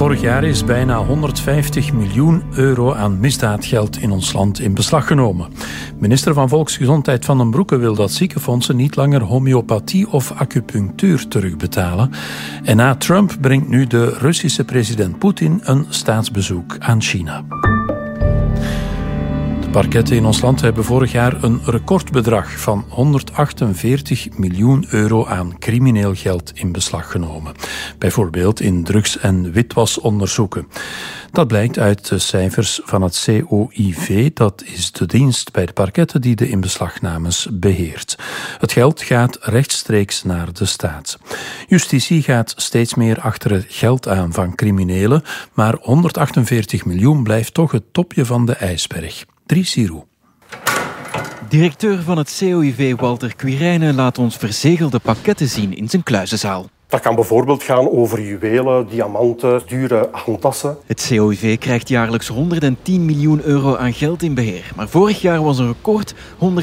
Vorig jaar is bijna 150 miljoen euro aan misdaadgeld in ons land in beslag genomen. Minister van Volksgezondheid Van den Broeke wil dat ziekenfondsen niet langer homeopathie of acupunctuur terugbetalen. En na Trump brengt nu de Russische president Poetin een staatsbezoek aan China. De parketten in ons land hebben vorig jaar een recordbedrag van 148 miljoen euro aan crimineel geld in beslag genomen. Bijvoorbeeld in drugs- en witwasonderzoeken. Dat blijkt uit de cijfers van het COIV, dat is de dienst bij de parketten die de inbeslagnames beheert. Het geld gaat rechtstreeks naar de staat. Justitie gaat steeds meer achter het geld aan van criminelen, maar 148 miljoen blijft toch het topje van de ijsberg. Dries Sirou. Directeur van het COIV Walter Quirijnen laat ons verzegelde pakketten zien in zijn kluizenzaal. Dat kan bijvoorbeeld gaan over juwelen, diamanten, dure handtassen. Het COIV krijgt jaarlijks 110 miljoen euro aan geld in beheer. Maar vorig jaar was een record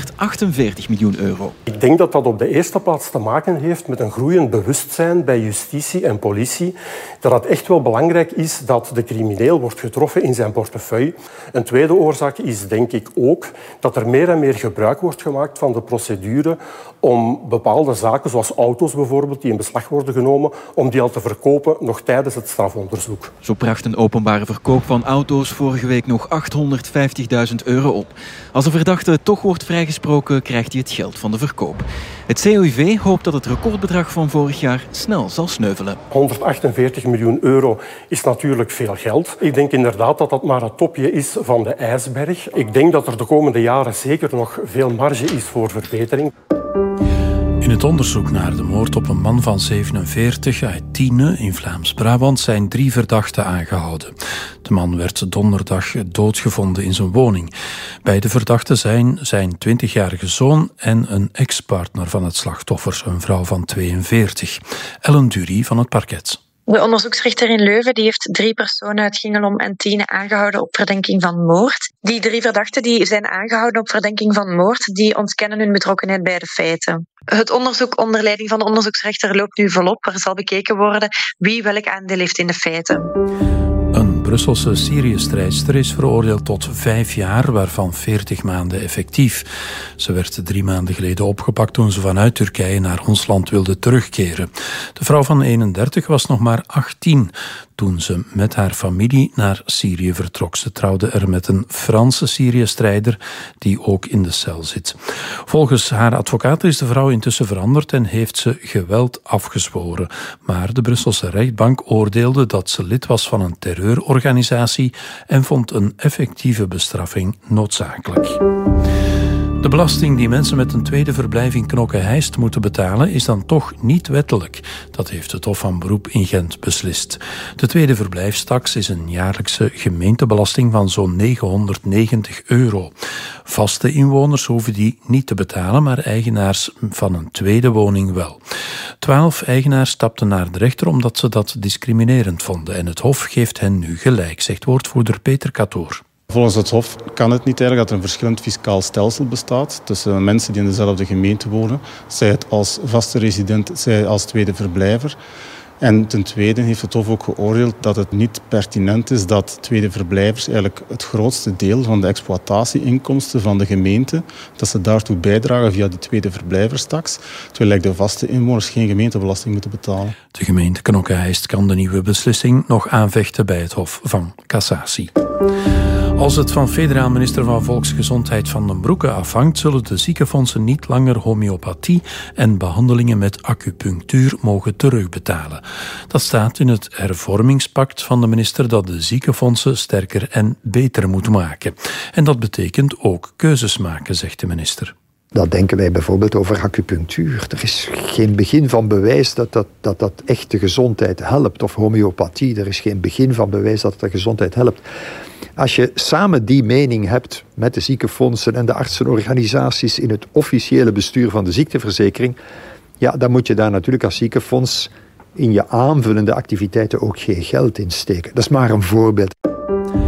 148 miljoen euro. Ik denk dat dat op de eerste plaats te maken heeft met een groeiend bewustzijn bij justitie en politie. Dat het echt wel belangrijk is dat de crimineel wordt getroffen in zijn portefeuille. Een tweede oorzaak is denk ik ook dat er meer en meer gebruik wordt gemaakt van de procedure om bepaalde zaken, zoals auto's bijvoorbeeld, die in beslag worden genomen, om die al te verkopen nog tijdens het strafonderzoek. Zo bracht een openbare verkoop van auto's vorige week nog 850.000 euro op. Als de verdachte toch wordt vrijgesproken, krijgt hij het geld van de verkoop. Het COIV hoopt dat het recordbedrag van vorig jaar snel zal sneuvelen. 148 miljoen euro is natuurlijk veel geld. Ik denk inderdaad dat dat maar het topje is van de ijsberg. Ik denk dat er de komende jaren zeker nog veel marge is voor verbetering. In het onderzoek naar de moord op een man van 47 uit Tiene in Vlaams-Brabant zijn 3 verdachten aangehouden. De man werd donderdag doodgevonden in zijn woning. Beide verdachten zijn zijn 20-jarige zoon en een ex-partner van het slachtoffer, een vrouw van 42. Ellen Dury van het parket. De onderzoeksrechter in Leuven die heeft 3 personen uit Giengelom en Tiene aangehouden op verdenking van moord. Die 3 verdachten die zijn aangehouden op verdenking van moord, die ontkennen hun betrokkenheid bij de feiten. Het onderzoek onder leiding van de onderzoeksrechter loopt nu volop. Er zal bekeken worden wie welk aandeel heeft in de feiten. Een Brusselse Syrië-strijdster is veroordeeld tot 5 jaar, waarvan 40 maanden effectief. Ze werd 3 maanden geleden opgepakt toen ze vanuit Turkije naar ons land wilde terugkeren. De vrouw van 31 was nog maar 18 toen ze met haar familie naar Syrië vertrok. Ze trouwde er met een Franse Syrië-strijder die ook in de cel zit. Volgens haar advocaat is de vrouw intussen veranderd en heeft ze geweld afgezworen. Maar de Brusselse rechtbank oordeelde dat ze lid was van een terreurorganisatie en vond een effectieve bestraffing noodzakelijk. De belasting die mensen met een tweede verblijf in Knokke-Heist moeten betalen is dan toch niet wettelijk. Dat heeft het Hof van Beroep in Gent beslist. De tweede verblijfstaks is een jaarlijkse gemeentebelasting van zo'n 990 euro. Vaste inwoners hoeven die niet te betalen, maar eigenaars van een tweede woning wel. 12 eigenaars stapten naar de rechter omdat ze dat discriminerend vonden. En het Hof geeft hen nu gelijk, zegt woordvoerder Peter Catoor. Volgens het Hof kan het niet eigenlijk dat er een verschillend fiscaal stelsel bestaat tussen mensen die in dezelfde gemeente wonen, zij het als vaste resident, zij als tweede verblijver. En ten tweede heeft het Hof ook geoordeeld dat het niet pertinent is dat tweede verblijvers eigenlijk het grootste deel van de exploitatieinkomsten van de gemeente, dat ze daartoe bijdragen via die tweede verblijverstaks, terwijl de vaste inwoners geen gemeentebelasting moeten betalen. De gemeente Knokke-Heist kan de nieuwe beslissing nog aanvechten bij het Hof van Cassatie. Als het van federaal minister van Volksgezondheid Van den Broeke afhangt, zullen de ziekenfondsen niet langer homeopathie en behandelingen met acupunctuur mogen terugbetalen. Dat staat in het hervormingspact van de minister dat de ziekenfondsen sterker en beter moet maken. En dat betekent ook keuzes maken, zegt de minister. Dat denken wij bijvoorbeeld over acupunctuur. Er is geen begin van bewijs dat echt de gezondheid helpt. Of homeopathie, er is geen begin van bewijs dat het de gezondheid helpt. Als je samen die mening hebt met de ziekenfondsen en de artsenorganisaties in het officiële bestuur van de ziekteverzekering, ja, dan moet je daar natuurlijk als ziekenfonds in je aanvullende activiteiten ook geen geld in steken. Dat is maar een voorbeeld.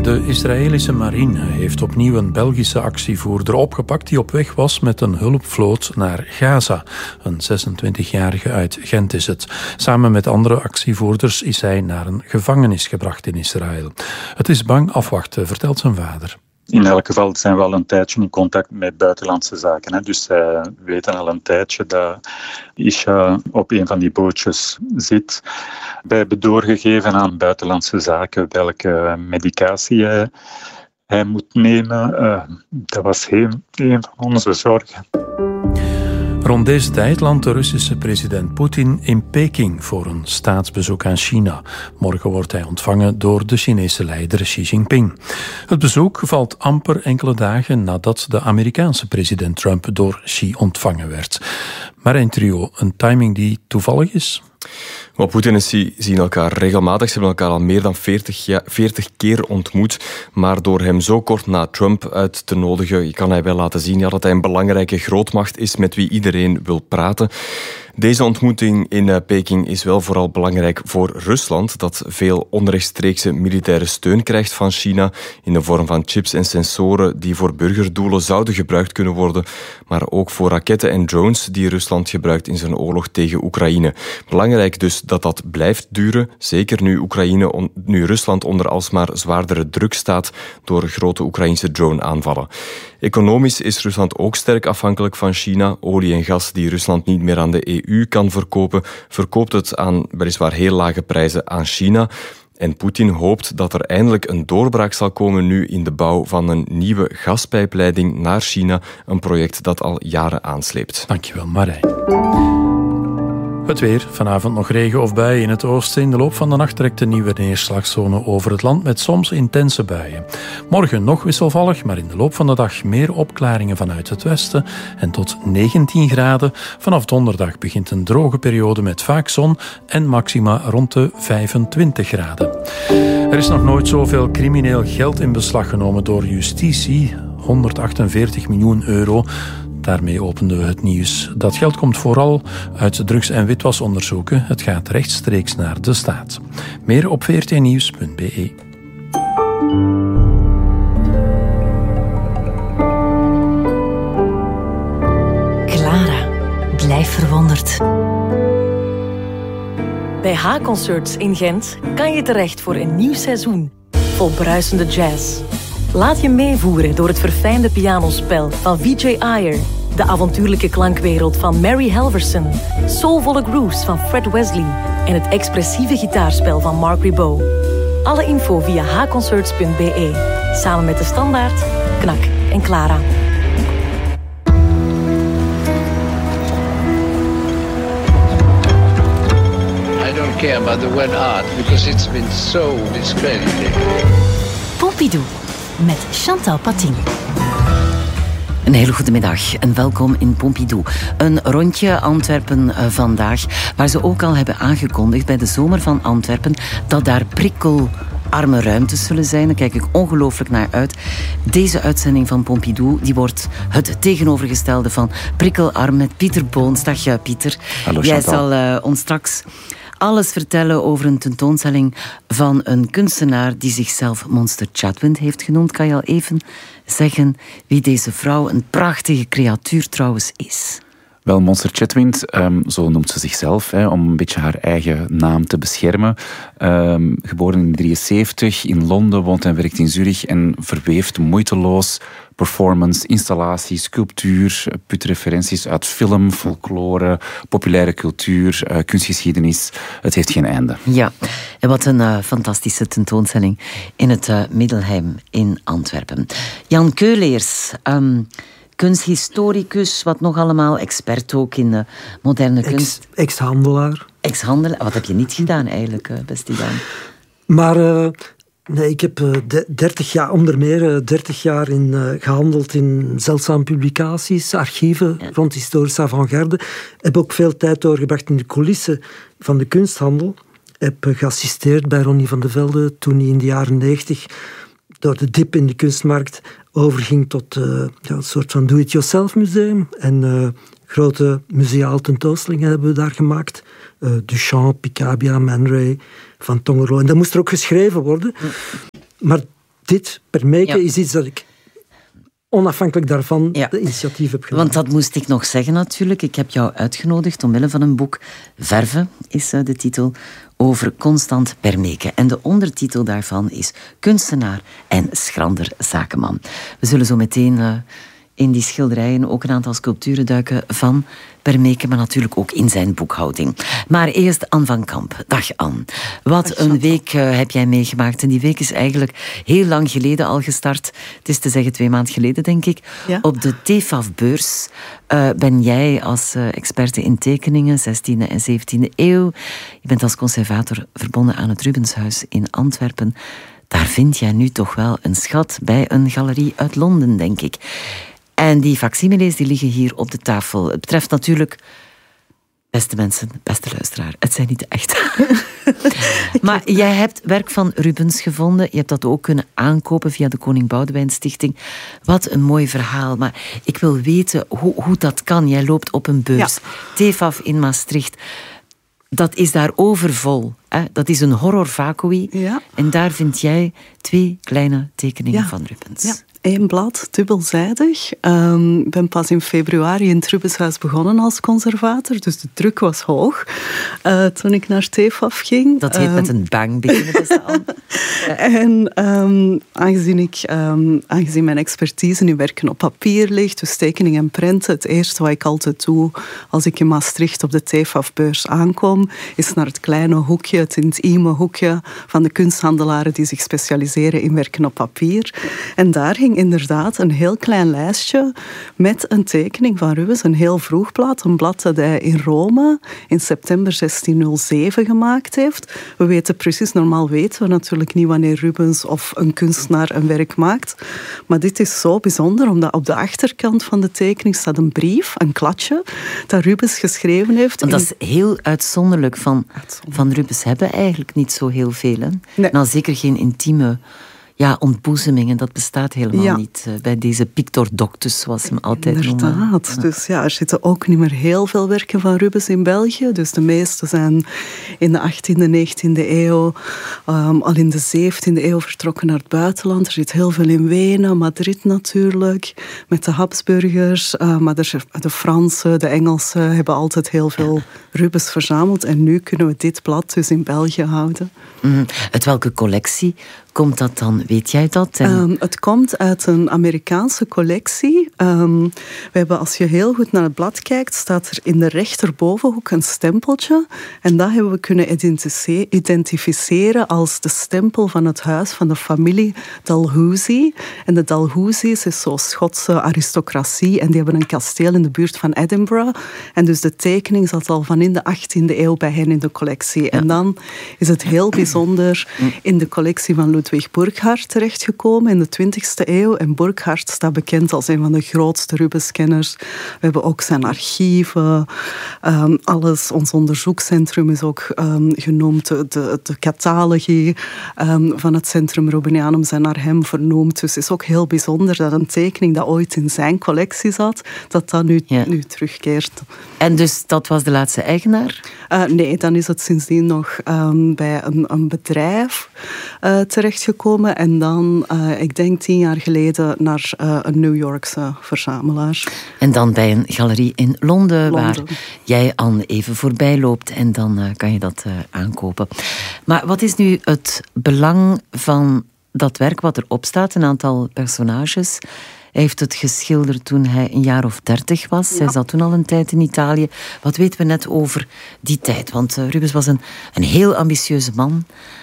De Israëlische marine heeft opnieuw een Belgische actievoerder opgepakt die op weg was met een hulpvloot naar Gaza. Een 26-jarige uit Gent is het. Samen met andere actievoerders is hij naar een gevangenis gebracht in Israël. Het is bang afwachten, vertelt zijn vader. In elk geval zijn we al een tijdje in contact met buitenlandse zaken. Hè. Dus zij weten al een tijdje dat Isha op een van die bootjes zit. Wij hebben doorgegeven aan buitenlandse zaken welke medicatie hij moet nemen. Dat was een van onze zorgen. Rond deze tijd landt de Russische president Poetin in Peking voor een staatsbezoek aan China. Morgen wordt hij ontvangen door de Chinese leider Xi Jinping. Het bezoek valt amper enkele dagen nadat de Amerikaanse president Trump door Xi ontvangen werd. Marijn Trio, een timing die toevallig is? Maar Poetin en Xi zien elkaar regelmatig. Ze hebben elkaar al meer dan 40 keer ontmoet. Maar door hem zo kort na Trump uit te nodigen, kan hij wel laten zien dat hij een belangrijke grootmacht is met wie iedereen wil praten. Deze ontmoeting in Peking is wel vooral belangrijk voor Rusland, dat veel onrechtstreekse militaire steun krijgt van China in de vorm van chips en sensoren die voor burgerdoelen zouden gebruikt kunnen worden, maar ook voor raketten en drones die Rusland gebruikt in zijn oorlog tegen Oekraïne. Belangrijk dus dat dat blijft duren, zeker nu Rusland onder alsmaar zwaardere druk staat door grote Oekraïnse drone-aanvallen. Economisch is Rusland ook sterk afhankelijk van China. Olie en gas die Rusland niet meer aan de EU kan verkopen, verkoopt het aan weliswaar heel lage prijzen aan China. En Poetin hoopt dat er eindelijk een doorbraak zal komen nu in de bouw van een nieuwe gaspijpleiding naar China. Een project dat al jaren aansleept. Dankjewel, Marijn. Het weer. Vanavond nog regen of buien in het oosten. In de loop van de nacht trekt een nieuwe neerslagzone over het land met soms intense buien. Morgen nog wisselvallig, maar in de loop van de dag meer opklaringen vanuit het westen en tot 19 graden. Vanaf donderdag begint een droge periode met vaak zon en maxima rond de 25 graden. Er is nog nooit zoveel crimineel geld in beslag genomen door justitie. 148 miljoen euro. Daarmee openden we het nieuws. Dat geld komt vooral uit drugs- en witwasonderzoeken. Het gaat rechtstreeks naar de staat. Meer op vrtnieuws.be. Clara, blijf verwonderd. Bij H-Concerts in Gent kan je terecht voor een nieuw seizoen vol bruisende jazz. Laat je meevoeren door het verfijnde pianospel van Vijay Iyer, de avontuurlijke klankwereld van Mary Helverson, soulvolle grooves van Fred Wesley en het expressieve gitaarspel van Mark Ribot. Alle info via hconcerts.be, samen met De Standaard, Knak en Clara. I don't care about the word art because it's been so discredited. Pompidou met Chantal Patin. Een hele goede middag en welkom in Pompidou. Een rondje Antwerpen vandaag, waar ze ook al hebben aangekondigd bij de Zomer van Antwerpen dat daar prikkelarme ruimtes zullen zijn. Daar kijk ik ongelooflijk naar uit. Deze uitzending van Pompidou die wordt het tegenovergestelde van prikkelarm met Pieter Boons. Dag Pieter. Hallo, jij Chantal. zal ons straks alles vertellen over een tentoonstelling van een kunstenaar die zichzelf Monster Chatwin heeft genoemd. Kan je al even zeggen wie deze vrouw, een prachtige creatuur trouwens, is? Wel, Monster Chatwin, zo noemt ze zichzelf, om een beetje haar eigen naam te beschermen. Geboren in 1973, in Londen, woont en werkt in Zurich en verweeft moeiteloos performance, installatie, sculptuur, put referenties uit film, folklore, populaire cultuur, kunstgeschiedenis. Het heeft geen einde. Ja, en wat een fantastische tentoonstelling in het Middelheim in Antwerpen. Jan Keuleers, kunsthistoricus, wat nog allemaal, expert ook in moderne kunst. Ex-handelaar. Ex-handelaar. Wat heb je niet gedaan eigenlijk, beste Jan? Maar nee, ik heb 30 jaar, onder meer 30 jaar gehandeld in zeldzame publicaties, archieven rond historische avant-garde. Heb ook veel tijd doorgebracht in de coulissen van de kunsthandel. Heb geassisteerd bij Ronnie van de Velde toen hij in de jaren 90 door de dip in de kunstmarkt overging tot een soort van do-it-yourself museum. En grote museale tentoonstellingen hebben we daar gemaakt. Duchamp, Picabia, Man Ray, Van Tongerlo. En dat moest er ook geschreven worden. Maar dit, Permeke, is iets dat ik onafhankelijk daarvan de initiatief heb genomen. Want dat moest ik nog zeggen natuurlijk. Ik heb jou uitgenodigd omwille van een boek. Verve is de titel, over Constant Permeke. En de ondertitel daarvan is Kunstenaar en schrander zakenman. We zullen zo meteen in die schilderijen ook een aantal sculpturen duiken van Permeke, maar natuurlijk ook in zijn boekhouding. Maar eerst Anne van Kamp. Dag Anne. Wat een week heb jij meegemaakt. En die week is eigenlijk heel lang geleden al gestart. Het is te zeggen 2 maanden geleden, denk ik. Ja. Op de TEFAF-beurs ben jij als experte in tekeningen, 16e en 17e eeuw. Je bent als conservator verbonden aan het Rubenshuis in Antwerpen. Daar vind jij nu toch wel een schat bij een galerie uit Londen, denk ik. En die facsimiles die liggen hier op de tafel. Het betreft natuurlijk, beste mensen, beste luisteraar, het zijn niet echt. Maar jij hebt werk van Rubens gevonden. Je hebt dat ook kunnen aankopen via de Koning Boudewijn Stichting. Wat een mooi verhaal. Maar ik wil weten hoe dat kan. Jij loopt op een beurs. TEFAF in Maastricht. Dat is daar overvol. Hè? Dat is een horror vacui. Ja. En daar vind jij 2 kleine tekeningen van Rubens. Ja. 1 blad, dubbelzijdig. Ik ben pas in februari in het Rubenshuis begonnen als conservator, dus de druk was hoog toen ik naar TEFAF ging. Dat heet met een bang beginnen, beste Anne. En aangezien mijn expertise nu werken op papier ligt, dus tekening en prenten, het eerste wat ik altijd doe als ik in Maastricht op de TEFAF-beurs aankom, is naar het kleine hoekje, het intieme hoekje van de kunsthandelaren die zich specialiseren in werken op papier. En daar ging inderdaad een heel klein lijstje met een tekening van Rubens, een heel vroeg blad, een blad dat hij in Rome in september 1607 gemaakt heeft. We weten precies, normaal weten we natuurlijk niet wanneer Rubens of een kunstenaar een werk maakt, maar dit is zo bijzonder, omdat op de achterkant van de tekening staat een brief, een kladje, dat Rubens geschreven heeft. Want dat is heel uitzonderlijk van Rubens hebben eigenlijk niet zo heel veel. Hè? Nee. Nou, zeker geen intieme ontboezemingen, dat bestaat helemaal niet bij deze Pictor Doctus, zoals ze hem altijd noemen. Inderdaad. Dus er zitten ook niet meer heel veel werken van Rubens in België. Dus de meeste zijn in de 18e, 19e eeuw, al in de 17e eeuw vertrokken naar het buitenland. Er zit heel veel in Wenen, Madrid natuurlijk, met de Habsburgers. Maar de Fransen, de Engelsen hebben altijd heel veel Rubens verzameld. En nu kunnen we dit blad dus in België houden. Uit welke collectie komt dat dan? Weet jij dat? Het komt uit een Amerikaanse collectie. We hebben, als je heel goed naar het blad kijkt, staat er in de rechterbovenhoek een stempeltje. En dat hebben we kunnen identificeren als de stempel van het huis van de familie Dalhousie. En de Dalhousies is zo'n Schotse aristocratie. En die hebben een kasteel in de buurt van Edinburgh. En dus de tekening zat al van in de 18e eeuw bij hen in de collectie. Ja. En dan is het heel bijzonder in de collectie van Ludwig Burckhardt terechtgekomen in de 20e eeuw. En Burckhardt staat bekend als een van de grootste Rubens-kenners. We hebben ook zijn archieven. Alles, ons onderzoekscentrum is ook genoemd. De catalogie van het Centrum Rubenianum zijn naar hem vernoemd. Dus het is ook heel bijzonder dat een tekening dat ooit in zijn collectie zat, dat nu terugkeert. En dus dat was de laatste eigenaar? Nee, dan is het sindsdien nog bij een bedrijf terechtgekomen. En dan, ik denk 10 jaar geleden, naar een New Yorkse verzamelaar. En dan bij een galerie in Londen. Waar jij Anne even voorbij loopt en dan kan je dat aankopen. Maar wat is nu het belang van dat werk wat erop staat? Een aantal personages. Hij heeft het geschilderd toen hij een jaar of 30 was. Hij zat toen al een tijd in Italië. Wat weten we net over die tijd? Want Rubens was een heel ambitieuze man.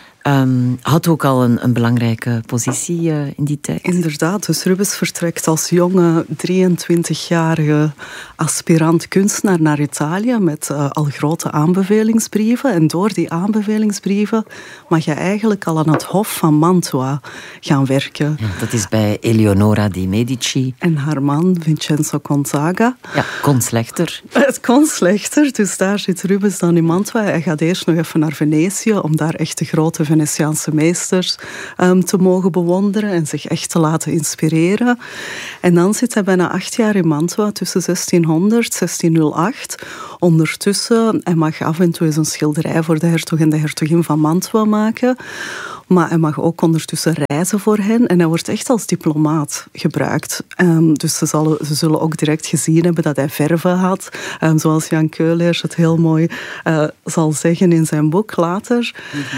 Had ook al een belangrijke positie in die tijd. Inderdaad, dus Rubens vertrekt als jonge 23-jarige aspirant kunstenaar naar Italië met al grote aanbevelingsbrieven. En door die aanbevelingsbrieven mag je eigenlijk al aan het hof van Mantua gaan werken. Ja, dat is bij Eleonora di Medici. En haar man, Vincenzo Gonzaga. Ja, kon slechter. Het kon slechter, dus daar zit Rubens dan in Mantua. Hij gaat eerst nog even naar Venetië om daar echt de grote Venetiaanse meesters te mogen bewonderen en zich echt te laten inspireren. En dan zit hij bijna 8 jaar in Mantua tussen 1600 en 1608. Ondertussen, hij mag af en toe eens een schilderij voor de hertog en de hertogin van Mantua maken. Maar hij mag ook ondertussen reizen voor hen. En hij wordt echt als diplomaat gebruikt. Dus ze zullen ook direct gezien hebben dat hij verven had. Zoals Jan Keulers het heel mooi zal zeggen in zijn boek later.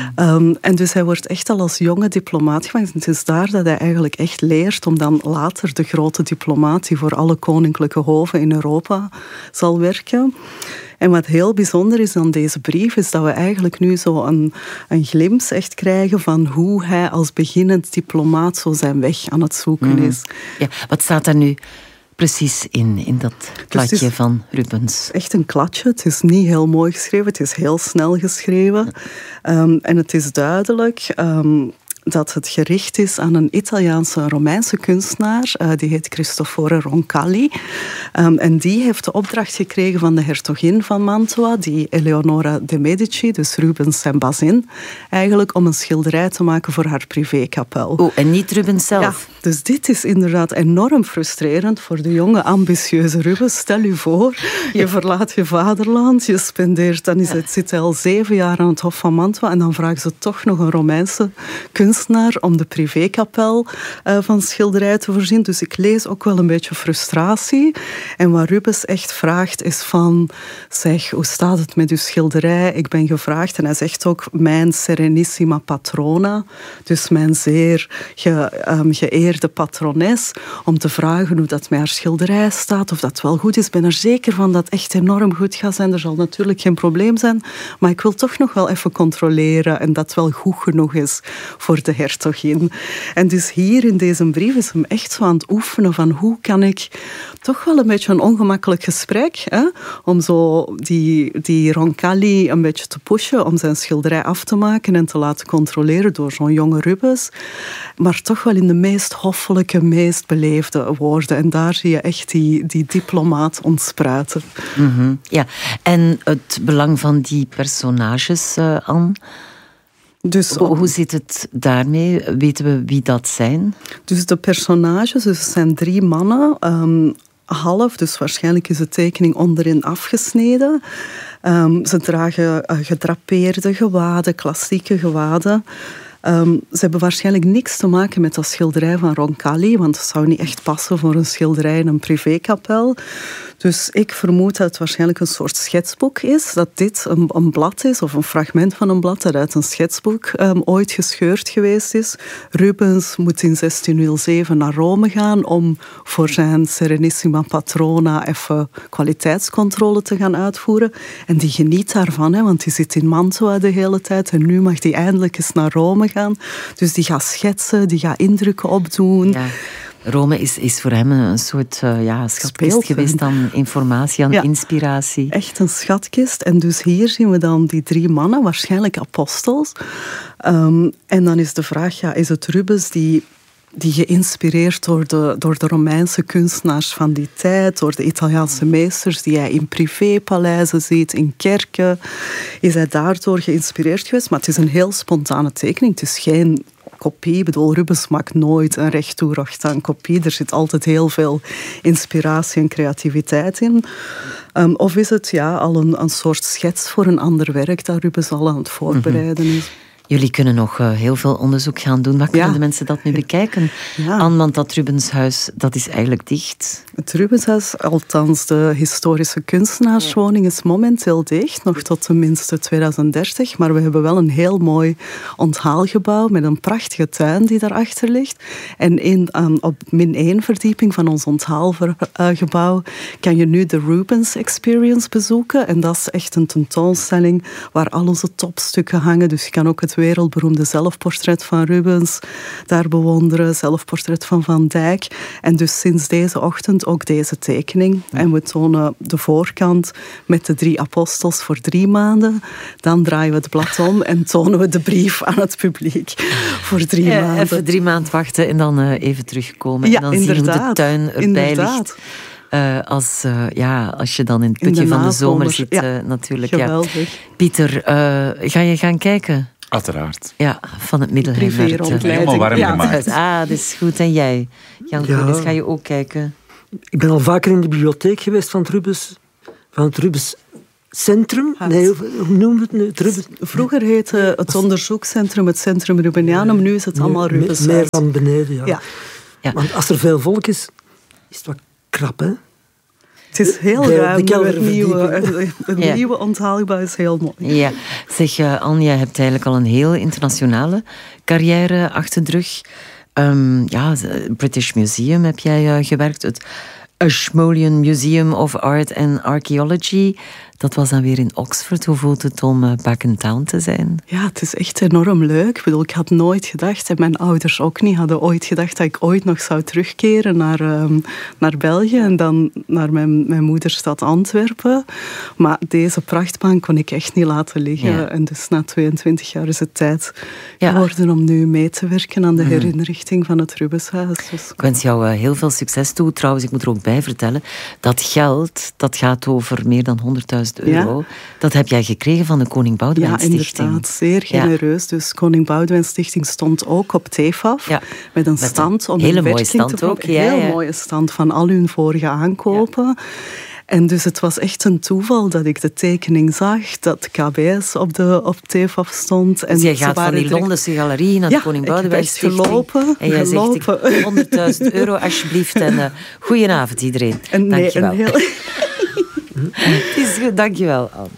En dus hij wordt echt al als jonge diplomaat gemaakt. Het is daar dat hij eigenlijk echt leert om dan later de grote diplomaat die voor alle koninklijke hoven in Europa zal werken. En wat heel bijzonder is aan deze brief, is dat we eigenlijk nu zo een glimp echt krijgen van hoe hij als beginnend diplomaat zo zijn weg aan het zoeken is. Ja, wat staat daar nu precies in dat kladje dus van Rubens? Echt een kladje. Het is niet heel mooi geschreven, het is heel snel geschreven. En het is duidelijk dat het gericht is aan een Italiaanse Romeinse kunstenaar. Die heet Cristoforo Roncalli. En die heeft de opdracht gekregen van de hertogin van Mantua, die Eleonora de Medici, dus Rubens zijn bazin, eigenlijk om een schilderij te maken voor haar privékapel. Oh, en niet Rubens zelf? Ja, dus dit is inderdaad enorm frustrerend voor de jonge, ambitieuze Rubens. Stel je voor, je verlaat je vaderland, je spendeert, zit hij al 7 jaar aan het Hof van Mantua en dan vragen ze toch nog een Romeinse kunstenaar om de privékapel van schilderij te voorzien. Dus ik lees ook wel een beetje frustratie. En wat Rubens echt vraagt is van, zeg, hoe staat het met uw schilderij? Ik ben gevraagd, en hij zegt ook, mijn serenissima patrona, dus mijn zeer geëerde patrones, om te vragen hoe dat met haar schilderij staat, of dat wel goed is. Ik ben er zeker van dat het echt enorm goed gaat zijn. Er zal natuurlijk geen probleem zijn, maar ik wil toch nog wel even controleren en dat wel goed genoeg is voor de hertogin. En dus hier in deze brief is hem echt zo aan het oefenen van hoe kan ik toch wel een beetje een ongemakkelijk gesprek, om zo die Roncalli een beetje te pushen, om zijn schilderij af te maken en te laten controleren door zo'n jonge Rubens, maar toch wel in de meest hoffelijke, meest beleefde woorden. En daar zie je echt die diplomaat ontspruiten. Ja, en het belang van die personages, Anne? Dus hoe zit het daarmee? Weten we wie dat zijn? Dus de personages, dus het zijn 3 mannen, half, dus waarschijnlijk is de tekening onderin afgesneden. Ze dragen gedrapeerde gewaden, klassieke gewaden. Ze hebben waarschijnlijk niks te maken met dat schilderij van Roncalli, want het zou niet echt passen voor een schilderij in een privékapel. Dus ik vermoed dat het waarschijnlijk een soort schetsboek is, dat dit een blad is, of een fragment van een blad dat uit een schetsboek ooit gescheurd geweest is. Rubens moet in 1607 naar Rome gaan om voor zijn Serenissima Patrona even kwaliteitscontrole te gaan uitvoeren. En die geniet daarvan, want die zit in Mantua de hele tijd en nu mag die eindelijk eens naar Rome gaan. Dus die gaat schetsen, die gaat indrukken opdoen. Ja. Rome is voor hem een soort schatkist geweest aan informatie, aan inspiratie. Echt een schatkist. En dus hier zien we dan die 3 mannen, waarschijnlijk apostels. En dan is de vraag, is het Rubens die geïnspireerd door de Romeinse kunstenaars van die tijd, door de Italiaanse meesters die hij in privépaleizen ziet, in kerken, is hij daardoor geïnspireerd geweest. Maar het is een heel spontane tekening. Het is geen kopie. Ik bedoel, Rubens maakt nooit een recht toe recht aan kopie. Er zit altijd heel veel inspiratie en creativiteit in. Of is het al een soort schets voor een ander werk dat Rubens al aan het voorbereiden is? Jullie kunnen nog heel veel onderzoek gaan doen. Waar kunnen de mensen dat nu bekijken? Anne, want dat Rubenshuis, dat is eigenlijk dicht. Het Rubenshuis, althans de historische kunstenaarswoning, is momenteel dicht. Nog tot tenminste 2030. Maar we hebben wel een heel mooi onthaalgebouw met een prachtige tuin die daarachter ligt. En op -1 verdieping van ons onthaalgebouw kan je nu de Rubens Experience bezoeken. En dat is echt een tentoonstelling waar al onze topstukken hangen. Dus je kan ook het wereldberoemde zelfportret van Rubens daar bewonderen, zelfportret van Van Dijk. En dus sinds deze ochtend ook deze tekening. En we tonen de voorkant met de 3 apostels voor 3 maanden. Dan draaien we het blad om en tonen we de brief aan het publiek voor 3 maanden. Even 3 maanden wachten en dan even terugkomen. En dan inderdaad. zien hoe de tuin erbij ligt. Als je dan in het putje van de zomer zit, natuurlijk. Geweldig. Pieter, ga je gaan kijken? Uiteraard. Ja, van het Middelheim naar het... Helemaal warm gemaakt. Dat is goed. En jij? Jan Koenis, ga je ook kijken? Ik ben al vaker in de bibliotheek geweest van het Rubens centrum. Nee, hoe noemen we het nu? Vroeger heette het onderzoekscentrum het Centrum Rubenianum, nu is het allemaal Rubenshuis. Meer van beneden, ja. Want als er veel volk is het wat krap, hè? Het is heel ruim. Het nieuwe onthaalgebouw is heel mooi. Ja. Zeg, Anne, je hebt eigenlijk al een heel internationale carrière achter de rug. British Museum heb jij gewerkt. Het Ashmolean Museum of Art and Archaeology. Dat was dan weer in Oxford. Hoe voelt het om back in town te zijn? Ja, het is echt enorm leuk. Ik had nooit gedacht, en mijn ouders ook niet, hadden ooit gedacht dat ik ooit nog zou terugkeren naar België en dan naar mijn moederstad Antwerpen. Maar deze prachtbaan kon ik echt niet laten liggen. Ja. En dus na 22 jaar is het tijd geworden om nu mee te werken aan de herinrichting van het Rubenshuis. Dus. Ik wens jou heel veel succes toe. Trouwens, ik moet er ook bij vertellen, dat geld, dat gaat over meer dan €100.000. Ja. Dat heb jij gekregen van de Koning Boudewijn Stichting. Ja, inderdaad. Zeer genereus. Dus Koning Boudewijn Stichting stond ook op TFAF. Ja. Met een stand om hele mooie stand ook. Heel mooie stand van al hun vorige aankopen. Ja. En dus het was echt een toeval dat ik de tekening zag, dat KBS op TFAF stond. En dus jij gaat van die Londense galerie naar de Koning Boudewijn Stichting. Gelopen. En jij zegt, €100.000 alsjeblieft. En goedenavond iedereen. Dankjewel. Het is goed, dankjewel, Anne.